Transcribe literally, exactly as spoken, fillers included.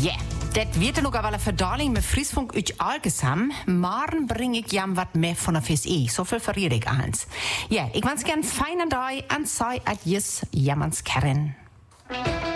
Ja, dat wird nog wel een verdaling met Friesfunk uit Algesam. Morgen bring ik jam wat meer van een vis i. Zoveel verried ik eens. Ja, ik wens je een fijne dag en zei adjes, jammers Karen.